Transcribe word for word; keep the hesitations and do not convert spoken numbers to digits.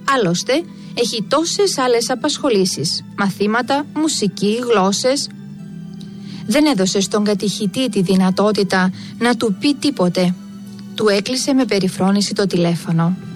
Άλλωστε, έχει τόσες άλλες απασχολήσεις, μαθήματα, μουσική, γλώσσες. Δεν έδωσε στον κατηχητή τη δυνατότητα να του πει τίποτε. Του έκλεισε με περιφρόνηση το τηλέφωνο.